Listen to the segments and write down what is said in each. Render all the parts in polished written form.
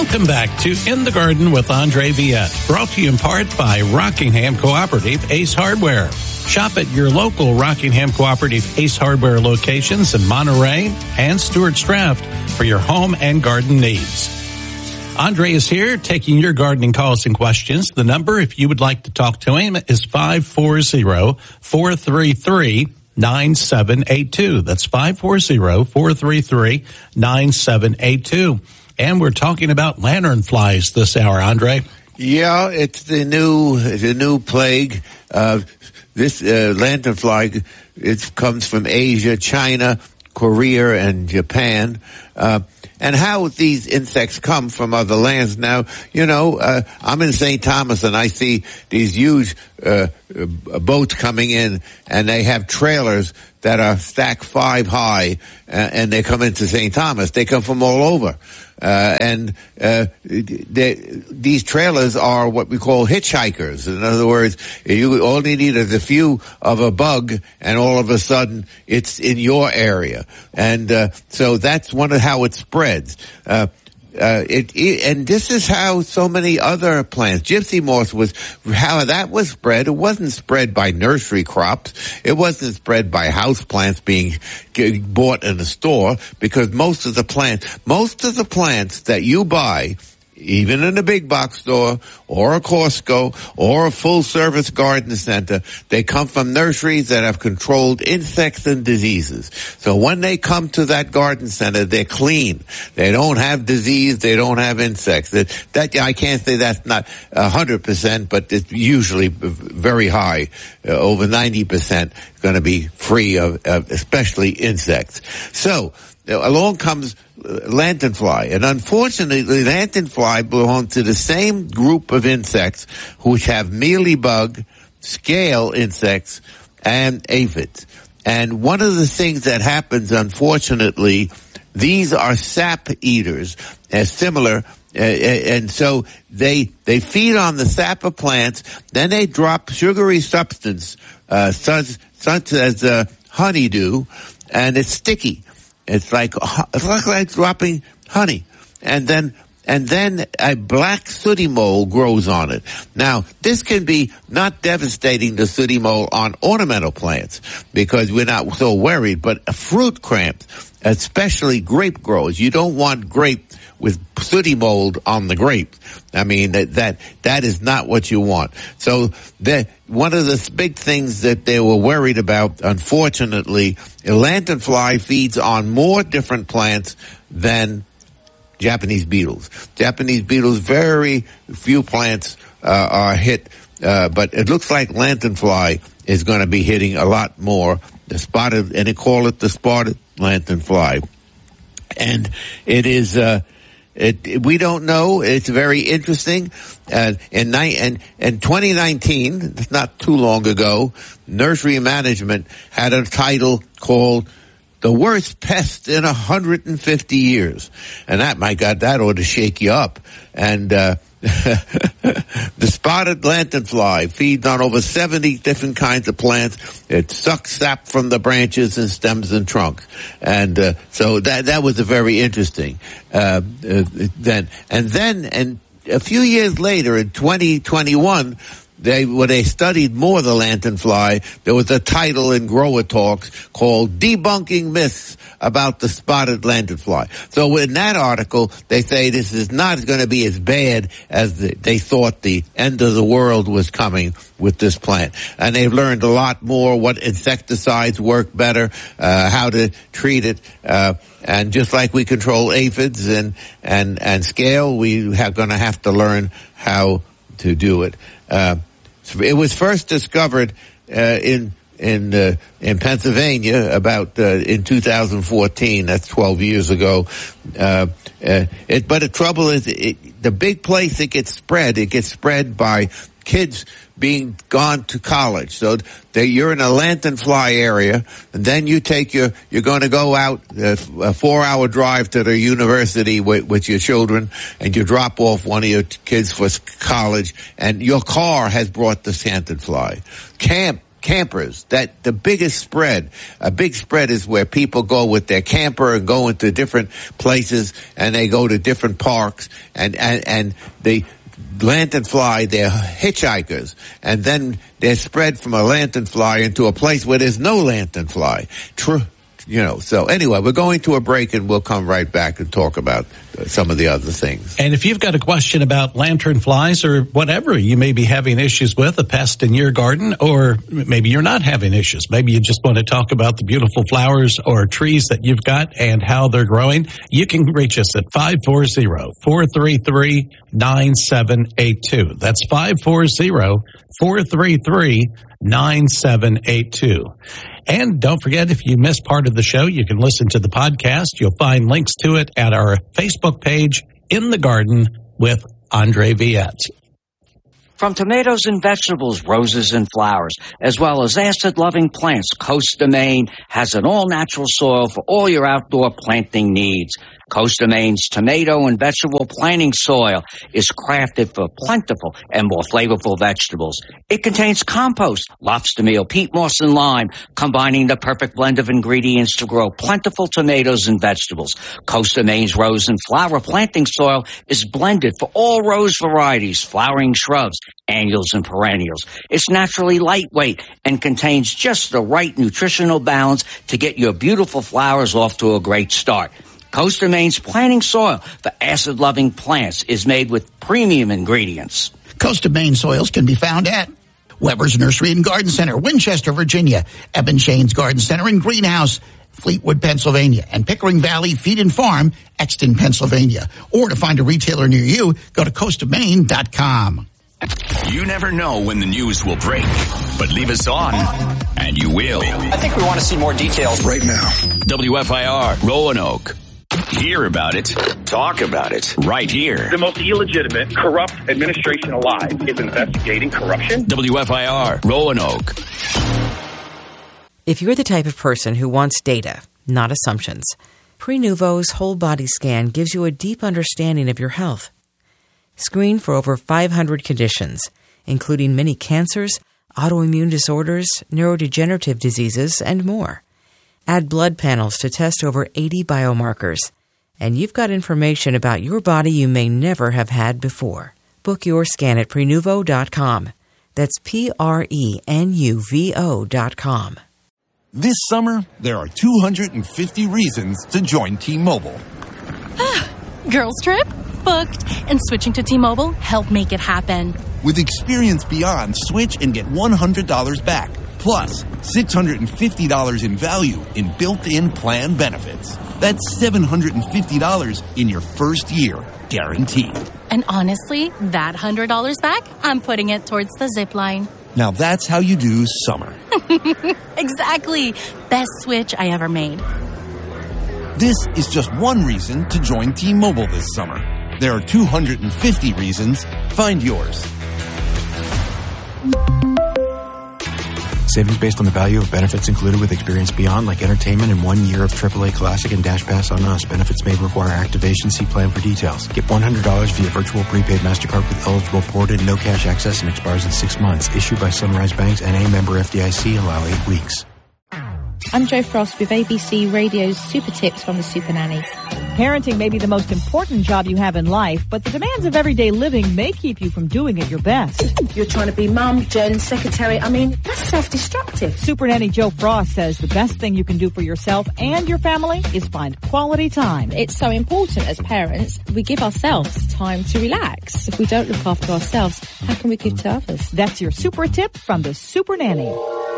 Welcome back to In the Garden with Andre Viette, brought to you in part by Rockingham Cooperative Ace Hardware. Shop at your local Rockingham Cooperative Ace Hardware locations in Monterey and Stuarts Draft for your home and garden needs. Andre is here taking your gardening calls and questions. The number, if you would like to talk to him, is 540-433-9782. That's 540-433-9782. And we're talking about lanternflies this hour, Andre. Yeah, it's the new plague. This lanternfly, it comes from Asia, China, Korea, and Japan. And how these insects come from other lands. Now, I'm in St. Thomas and I see these huge boats coming in, and they have trailers that are stacked 5 high, and they come into St. Thomas. They come from all over. These trailers are what we call hitchhikers. In other words, you only need a few of a bug, and all of a sudden it's in your area. And so that's how it spreads. And this is how so many other plants, gypsy moth how that was spread. It wasn't spread by nursery crops. It wasn't spread by house plants being bought in the store, because most of the plants that you buy, even in a big box store or a Costco or a full-service garden center, they come from nurseries that have controlled insects and diseases. So when they come to that garden center, they're clean. They don't have disease. They don't have insects. That I can't say that's not 100%, but it's usually very high. Over 90% going to be free of especially insects. So along comes lanternfly, and unfortunately lanternfly belong to the same group of insects which have mealybug, scale insects, and aphids. And one of the things that happens, unfortunately, these are sap eaters, similar, and so they feed on the sap of plants, then they drop sugary substance, such as honeydew, and it's sticky. It's like dropping honey. And then a black sooty mole grows on it. Now, this can be not devastating, the sooty mole, on ornamental plants, because we're not so worried, but fruit cramps, especially grape growers. You don't want grape with sooty mold on the grape. I mean, that is not what you want. So one of the big things that they were worried about, unfortunately, lanternfly feeds on more different plants than Japanese beetles. Japanese beetles, very few plants are hit, but it looks like lanternfly is going to be hitting a lot more. And they call it the spotted lanternfly. And it is, we don't know. It's very interesting. In 2019, it's not too long ago, Nursery Management had a title called The Worst Pest in 150 Years. And that, my God, that ought to shake you up. And the spotted lanternfly feeds on over 70 different kinds of plants. It sucks sap from the branches and stems and trunks. And so that was a very interesting. And a few years later, in 2021, when they studied more the lanternfly, there was a title in Grower Talks called Debunking Myths About the Spotted Lanternfly. So in that article, they say this is not going to be as bad as they thought the end of the world was coming with this plant. And they've learned a lot more, what insecticides work better, how to treat it, and just like we control aphids and scale, we are going to have to learn how to do it. It was first discovered in Pennsylvania in 2014. That's 12 years ago. But the trouble is, the big place it gets spread by kids being gone to college. So you're in a lanternfly area, and then you're going to go out a 4-hour drive to the university with your children, and you drop off one of your kids for college, and your car has brought the lanternfly. Camp campers. That the biggest spread, a big spread is where people go with their camper and go into different places, and they go to different parks, and the lanternfly, they're hitchhikers, and then they're spread from a lanternfly into a place where there's no lanternfly. True. So anyway, we're going to a break, and we'll come right back and talk about some of the other things. And if you've got a question about lanternflies or whatever you may be having issues with, a pest in your garden, or maybe you're not having issues, maybe you just want to talk about the beautiful flowers or trees that you've got and how they're growing, you can reach us at 540-433-9782. That's 540-433-9782. And don't forget, if you missed part of the show, you can listen to the podcast. You'll find links to it at our Facebook page, In the Garden with Andre Viette. From tomatoes and vegetables, roses and flowers, as well as acid-loving plants, Costa Maine has an all-natural soil for all your outdoor planting needs. Costa Maine's tomato and vegetable planting soil is crafted for plentiful and more flavorful vegetables. It contains compost, lobster meal, peat moss, and lime, combining the perfect blend of ingredients to grow plentiful tomatoes and vegetables. Costa Maine's rose and flower planting soil is blended for all rose varieties, flowering shrubs, annuals, and perennials. It's naturally lightweight and contains just the right nutritional balance to get your beautiful flowers off to a great start. Costa Maine's planting soil for acid-loving plants is made with premium ingredients. Costa Maine soils can be found at Weber's Nursery and Garden Center, Winchester, Virginia, Eben Shane's Garden Center and Greenhouse, Fleetwood, Pennsylvania, and Pickering Valley Feed and Farm, Exton, Pennsylvania. Or to find a retailer near you, go to CostaMaine.com. You never know when the news will break, but leave us on, and you will. I think we want to see more details right now. WFIR, Roanoke. Hear about it, talk about it, right here. The most illegitimate, corrupt administration alive is investigating corruption. WFIR, Roanoke. If you're the type of person who wants data, not assumptions, Prenuvo's whole body scan gives you a deep understanding of your health. Screen for over 500 conditions, including many cancers, autoimmune disorders, neurodegenerative diseases, and more. Add blood panels to test over 80 biomarkers, and you've got information about your body you may never have had before. Book your scan at Prenuvo.com. That's Prenuvo.com. This summer, there are 250 reasons to join T-Mobile. Girls trip? Booked. And switching to T-Mobile helped make it happen. With Experience Beyond, switch and get $100 back. Plus, $650 in value in built-in plan benefits. That's $750 in your first year, guaranteed. And honestly, that $100 back, I'm putting it towards the zip line. Now that's how you do summer. Exactly. Best switch I ever made. This is just one reason to join T-Mobile this summer. There are 250 reasons. Find yours. Savings based on the value of benefits included with Experience Beyond, like entertainment and 1 year of AAA Classic and Dash Pass on Us. Benefits may require activation. See plan for details. Get $100 via virtual prepaid MasterCard with eligible ported, no cash access, and expires in 6 months. Issued by Sunrise Banks, N.A. member FDIC. Allow 8 weeks. I'm Jo Frost with ABC Radio's Super Tips from the Super Nanny. Parenting may be the most important job you have in life, but the demands of everyday living may keep you from doing it your best. You're trying to be mum, Jen, secretary. I mean, that's self-destructive. Super Nanny Jo Frost says the best thing you can do for yourself and your family is find quality time. It's so important as parents, we give ourselves time to relax. If we don't look after ourselves, how can we give to others? That's your super tip from the Super Nanny.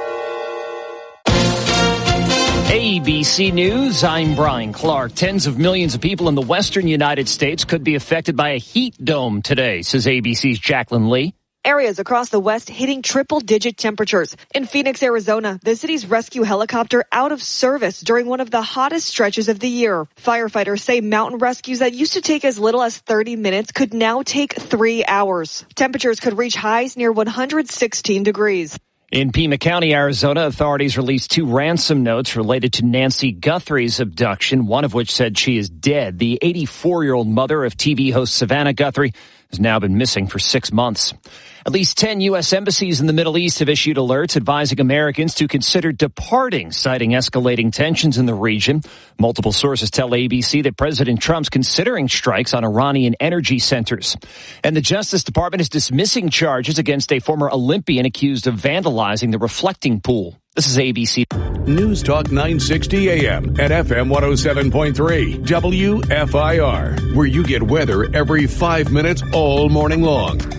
ABC News, I'm Brian Clark. Tens of millions of people in the western United States could be affected by a heat dome today, says ABC's Jacqueline Lee. Areas across the West hitting triple-digit temperatures. In Phoenix, Arizona, the city's rescue helicopter out of service during one of the hottest stretches of the year. Firefighters say mountain rescues that used to take as little as 30 minutes could now take 3 hours. Temperatures could reach highs near 116 degrees. In Pima County, Arizona, authorities released 2 ransom notes related to Nancy Guthrie's abduction, one of which said she is dead. The 84-year-old mother of TV host Savannah Guthrie has now been missing for 6 months. At least 10 U.S. embassies in the Middle East have issued alerts advising Americans to consider departing, citing escalating tensions in the region. Multiple sources tell ABC that President Trump's considering strikes on Iranian energy centers. And the Justice Department is dismissing charges against a former Olympian accused of vandalizing the reflecting pool. This is ABC. News Talk 960 AM and FM 107.3 WFIR, where you get weather every 5 minutes all morning long.